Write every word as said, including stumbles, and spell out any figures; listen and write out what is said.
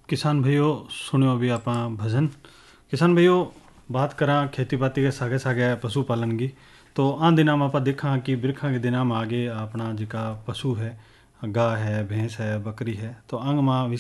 किसान भाइयों सुनियो अभी आप भजन। किसान भाइयों बात करा खेती बाती के सागे सागे पशुपालन की। तो आ दिना में आप देखा कि बिरखा के दिना में आगे अपना जिका पशु है गाय है भैंस है बकरी है तो अंग में